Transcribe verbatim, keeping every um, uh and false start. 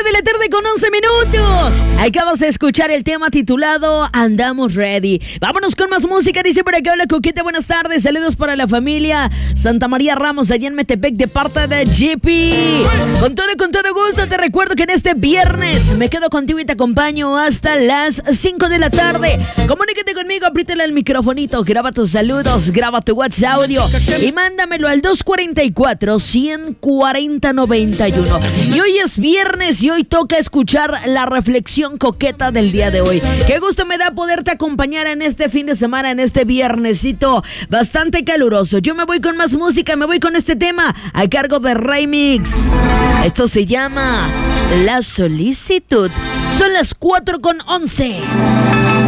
de la tarde con once minutos. Acabas de escuchar el tema titulado Andamos Ready. Vámonos con más música. Dice por acá, hola Coqueta, buenas tardes. Saludos para la familia Santa María Ramos allá en Metepec de parte de G P. Con todo y con todo gusto te recuerdo que en este viernes me quedo contigo y te acompaño hasta las cinco de la tarde. Comunícate conmigo, apriétale el microfonito, graba tus saludos, graba tu WhatsApp audio y mándamelo al dos cuatro cuatro, uno cuatro cero, nueve uno. Y hoy es viernes y hoy toca escuchar la reflexión coqueta del día de hoy. Qué gusto me da poderte acompañar en este fin de semana, en este viernesito bastante caluroso. Yo me voy con más música, me voy con este tema a cargo de Remix. Esto se llama La Solicitud. Son las cuatro con once.